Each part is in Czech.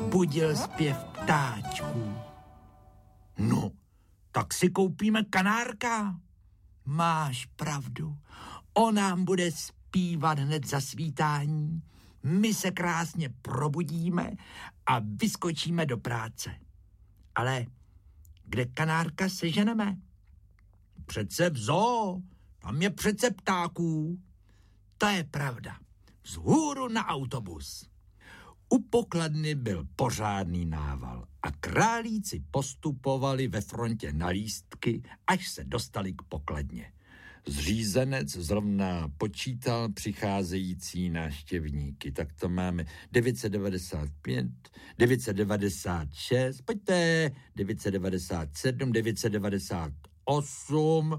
budil zpěv ptáčků. No, tak si koupíme kanárka. Máš pravdu, on nám bude zpívat hned za svítání. My se krásně probudíme a vyskočíme do práce. Ale kde kanárka seženeme? Přece v zoo, tam je přece ptáků. To je pravda. Vzhůru na autobus. U pokladny byl pořádný nával a králíci postupovali ve frontě na lístky, až se dostali k pokladně. Zřízenec zrovna počítal přicházející návštěvníky. Tak to máme 995, 996, pojďte, 997, 998,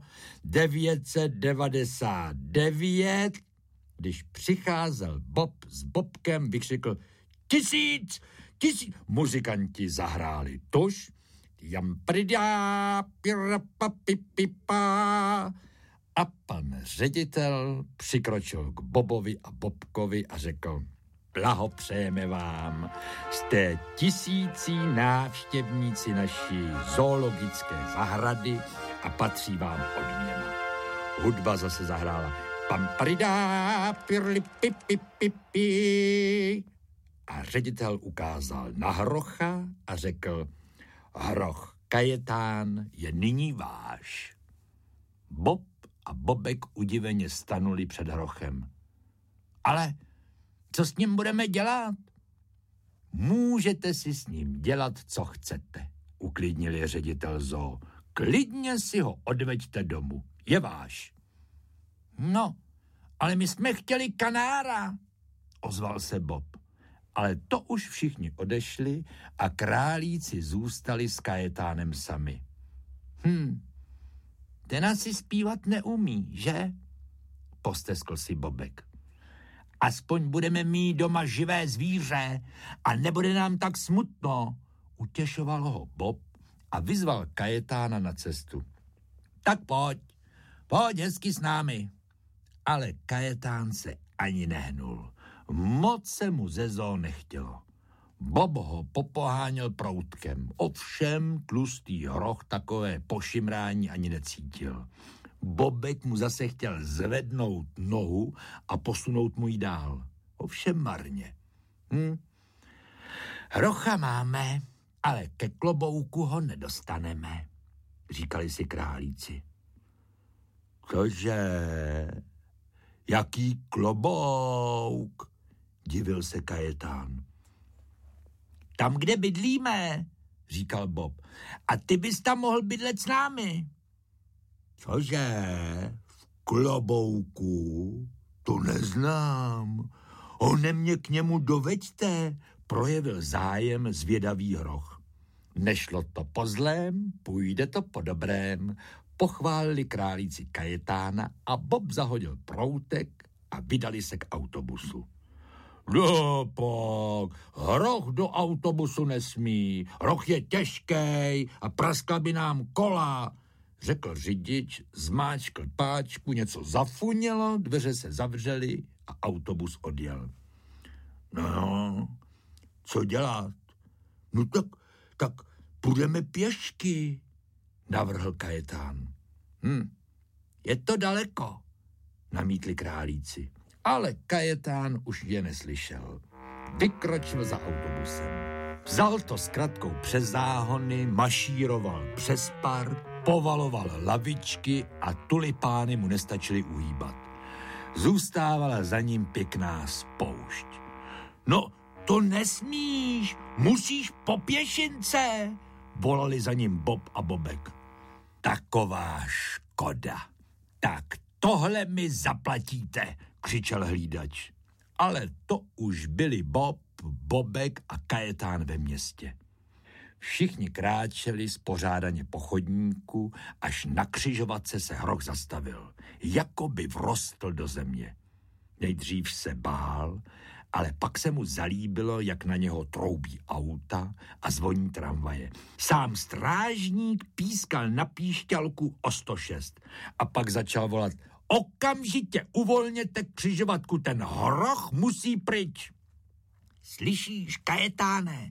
999. Když přicházel Bob s Bobkem, vykřikl 1000. Muzikanti zahráli tuž, jampridá, pirapapipipa. A pan ředitel přikročil k Bobovi a Bobkovi a řekl: blahopřejeme vám, jste 1000 návštěvníci naší zoologické zahrady a patří vám odměna. Hudba zase zahrála pamparida, pirlipipipipi. A ředitel ukázal na Hrocha a řekl: Hroch Kajetán je nyní váš. Bob a Bobek udiveně stanuli před Hrochem. Ale co s ním budeme dělat? Můžete si s ním dělat, co chcete, uklidnil je ředitel zoo. Klidně si ho odveďte domů, je váš. No, ale my jsme chtěli kanára, ozval se Bob. Ale to už všichni odešli a králíci zůstali s Kajetánem sami. Ten asi zpívat neumí, že? Posteskl si Bobek. Aspoň budeme mít doma živé zvíře a nebude nám tak smutno, utěšoval ho Bob a vyzval Kajetána na cestu. Tak pojď hezky s námi. Ale Kajetán se ani nehnul. Moc se mu ze zoo nechtělo. Bob ho popoháněl proutkem. Ovšem tlustý Hroch takové pošimrání ani necítil. Bobek mu zase chtěl zvednout nohu a posunout mu ji dál. Ovšem marně. Hrocha máme, ale ke klobouku ho nedostaneme, říkali si králíci. Cože? Jaký klobouk? Divil se Kajetán. Tam, kde bydlíme, říkal Bob. A ty bys tam mohl bydlet s námi. Cože? V klobouku? To neznám. Honem mě k němu doveďte, projevil zájem zvědavý Hroch. Nešlo to po zlém, půjde to po dobrém, pochválili králíci Kajetána a Bob zahodil proutek a vydali se k autobusu. No pak, Hroch do autobusu nesmí, Hroch je těžkej a praskla by nám kola, řekl řidič, zmáčkl páčku, něco zafunělo, dveře se zavřely a autobus odjel. No, co dělat? No tak půjdeme pěšky, navrhl Kajetán. Je to daleko, namítli králíci. Ale Kajetán už je neslyšel. Vykročil za autobusem. Vzal to s kratkou přes záhony, mašíroval přes park, povaloval lavičky a tulipány mu nestačily uhýbat. Zůstávala za ním pěkná spoušť. No, to nesmíš, musíš po pěšince, volali za ním Bob a Bobek. Taková škoda. Tak tohle mi zaplatíte, křičel hlídač. Ale to už byli Bob, Bobek a Kajetán ve městě. Všichni kráčeli spořádaně po chodníku, až na křižovatce se Hroch zastavil, jako by vrostl do země. Nejdřív se bál, ale pak se mu zalíbilo, jak na něho troubí auta a zvoní tramvaje. Sám strážník pískal na píšťalku o 106 a pak začal volat: okamžitě uvolněte křižovatku, ten Hroch musí pryč. Slyšíš, Kajetáne,